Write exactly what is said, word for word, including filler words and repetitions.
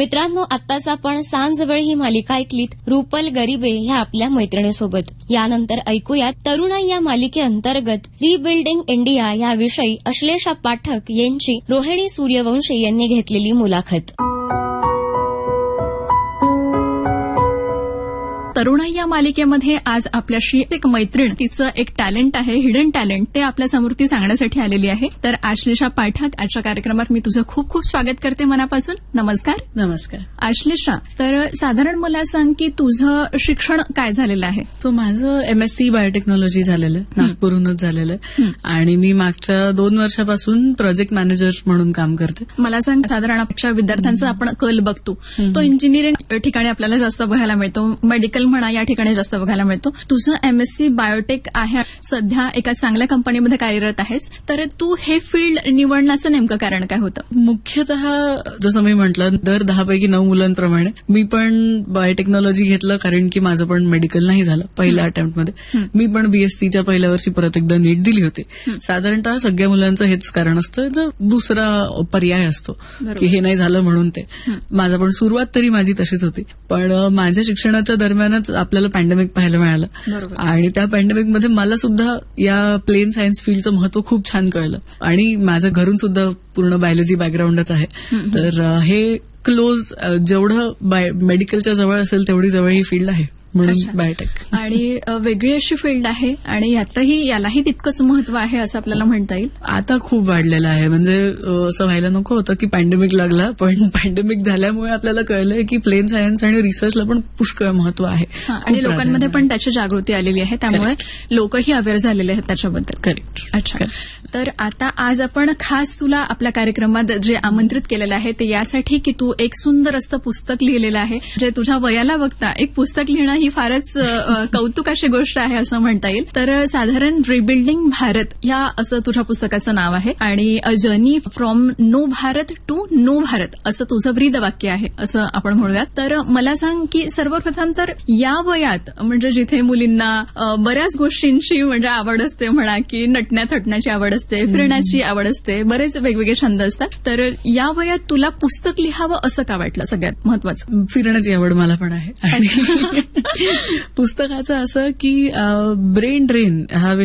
मित्रांनो, आत्ताच आपण सांजवेळ ही मालिका ऐकलीत रुपल गरीबे ह्या आपल्या मैत्रिणीसोबत. यानंतर ऐकूयात तरुणाई या मालिकेअंतर्गत रिबिल्डिंग इंडिया याविषयी अश्लेषा पाठक यांची रोहिणी सूर्यवंशी यांनी घेतलेली मुलाखत. तरुणाई या मालिकेमध्ये आज आपल्याशी एक मैत्रीण, तिचं एक टॅलेंट आहे, हिडन टॅलेंट, ते आपल्या समोर ती सांगण्यासाठी आलेली आहे. तर आश्लेषा पाठक, आजच्या कार्यक्रमात मी तुझं खूप खूप स्वागत करते मनापासून. नमस्कार. नमस्कार. आश्लेषा, तर साधारण मला सांग की तुझं शिक्षण काय झालेलं आहे? तो माझं एमएससी बायोटेक्नॉलॉजी झालेलं आहे, नागपूरहूनच झालेलं आहे. आणि मी मागच्या दोन वर्षापासून प्रोजेक्ट मॅनेजर म्हणून काम करते. मला सांग, साधारण आपल्या विद्यार्थ्यांचा आपण कल बघतो तो इंजिनिअरिंग ठिकाणी आपल्याला जास्त बघायला मिळतो, मेडिकल म्हणा या ठिकाणी जास्त बघायला मिळतो. तुझं एमएससी बायोटेक आहे, सध्या एका चांगल्या कंपनीमध्ये कार्यरत आहेस. तर तू हे फील्ड निवडण्याचं नेमकं कारण काय होतं? मुख्यतः जसं मी म्हटलं, दर दहापैकी नऊ मुलांप्रमाणे मी पण बायोटेक्नॉलॉजी घेतलं, कारण की माझं पण मेडिकल नाही झालं पहिल्या अटेम्प्टमध्ये. मी पण बीएससीच्या पहिल्या वर्षी परत एकदा नीट दिली होती. साधारणतः सगळ्या मुलांचं हेच कारण असतं, जो दुसरा पर्याय असतो की हे नाही झालं म्हणून ते. माझा पण सुरुवात तरी माझी तशीच होती. पण माझ्या शिक्षणाच्या दरम्यानच आपल्याला पॅन्डेमिक पाहायला मिळालं आणि त्या पॅन्डेमिकमध्ये मला सुद्धा या प्लेन सायन्स फील्डचं महत्व खूप छान कळलं. आणि माझं घरून सुद्धा पूर्ण बायोलॉजी बॅकग्राऊंडच आहे. तर हे क्लोज, जेवढं मेडिकलच्या जवळ असेल तेवढी जवळ ही फील्ड आहे, म्हणून बायोटेक. आणि वेगळी अशी फील्ड आहे आणि यातही यालाही तितकंच महत्व आहे असं आपल्याला म्हणता येईल. आता खूप वाढलेलं आहे. म्हणजे असं व्हायला नको होतं की पॅन्डेमिक लागला, पण पॅन्डेमिक झाल्यामुळे आपल्याला कळलंय की प्लेन सायन्स आणि रिसर्चला पण पुष्कळ महत्व आहे आणि लोकांमध्ये पण त्याची जागृती आलेली आहे, त्यामुळे लोकही अवेअर झालेले आहेत त्याच्याबद्दल. करेक्ट. अच्छा, तर आता आज आपण खास तुला आपल्या कार्यक्रमात जे आमंत्रित केलेलं आहे ते यासाठी की तू एक सुंदर असं पुस्तक लिहिलेलं आहे, जे तुझ्या वयाला बघता एक पुस्तक लिहिणं ही फारच कौतुक अशी गोष्ट आहे असं म्हणता येईल. तर साधारण रिबिल्डिंग भारत या असं तुझ्या पुस्तकाचं नाव आहे आणि a journey from no Bharat to know Bharat असं तुझं ब्रीदवाक्य आहे असं आपण म्हणूयात. तर मला सांग की सर्वप्रथम तर या वयात, म्हणजे जिथे मुलींना बऱ्याच गोष्टींची म्हणजे आवड असते, म्हणा की नटण्या थटण्याची आवड असते, फिरण्याची आवड असते, बरेच वेगवेगळे छंद असतात, तर या वयात तुला पुस्तक लिहावं असं का वाटलं? सगळ्यात महत्वाचं फिरण्याची आवड मला पण आहे. आणि पुस्तकाचं असं की ब्रेन ड्रेन हा